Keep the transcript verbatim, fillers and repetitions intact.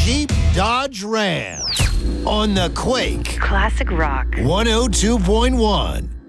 Jeep, Dodge, Ram on the Quake Classic rock. one oh two point one.